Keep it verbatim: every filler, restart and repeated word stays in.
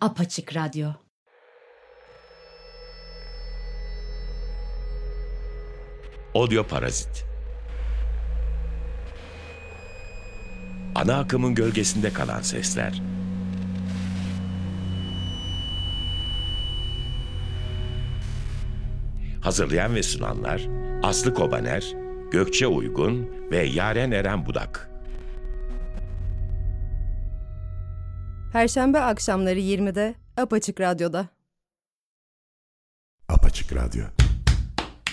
Apaçık Radyo. Odyoparazit. Ana akımın gölgesinde kalan sesler. Hazırlayan ve sunanlar Aslı Kobaner, Gökçe Uygun ve Yaren Eren Budak. Perşembe akşamları yirmide Apaçık Radyo'da. Apaçık Radyo.